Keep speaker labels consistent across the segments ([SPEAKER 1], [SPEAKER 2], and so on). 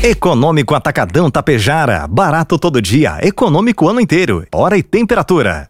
[SPEAKER 1] Econômico Atacadão Tapejara. Barato todo dia, econômico o ano inteiro. Hora e temperatura.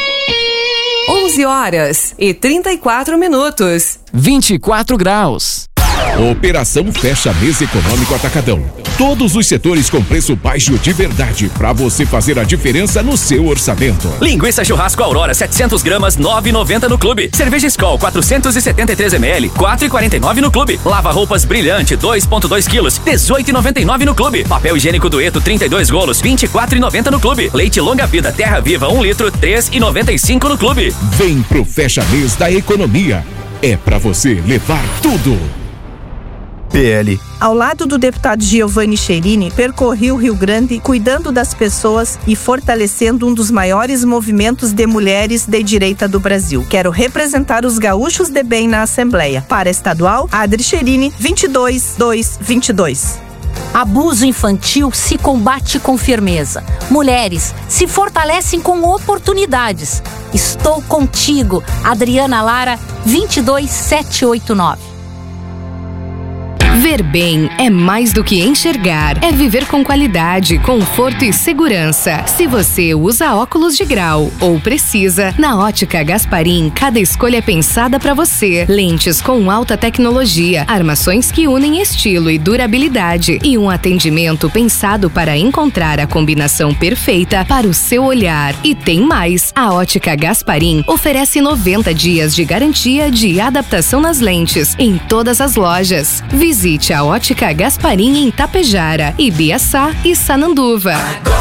[SPEAKER 2] 11h34.
[SPEAKER 3] 24 graus.
[SPEAKER 4] Operação Fecha Mês Econômico Atacadão. Todos os setores com preço baixo de verdade, para você fazer a diferença no seu orçamento.
[SPEAKER 5] Linguiça churrasco Aurora 700 gramas 9,90 no clube. Cerveja Skol 473 ml 4,49 no clube. Lava roupas Brilhante 2,2 quilos 18,99 no clube. Papel higiênico Dueto 32 rolos 24,90 no clube. Leite Longa Vida Terra Viva 1 litro 3,95 no clube.
[SPEAKER 4] Vem pro Fecha Mês da Economia. É pra você levar tudo.
[SPEAKER 1] PL.
[SPEAKER 6] Ao lado do deputado Giovanni Cherini, percorri o Rio Grande cuidando das pessoas e fortalecendo um dos maiores movimentos de mulheres de direita do Brasil. Quero representar os gaúchos de bem na Assembleia. Para estadual, Adri Cherini, 22-222.
[SPEAKER 7] Abuso infantil se combate com firmeza. Mulheres se fortalecem com oportunidades. Estou contigo, Adriana Lara, 22789.
[SPEAKER 8] Ver bem é mais do que enxergar, é viver com qualidade, conforto e segurança. Se você usa óculos de grau ou precisa, na Ótica Gasparim, cada escolha é pensada para você. Lentes com alta tecnologia, armações que unem estilo e durabilidade e um atendimento pensado para encontrar a combinação perfeita para o seu olhar. E tem mais, a Ótica Gasparim oferece 90 dias de garantia de adaptação nas lentes em todas as lojas. Visite a Ótica Gasparim em Tapejara, Ibiaçá e Sananduva.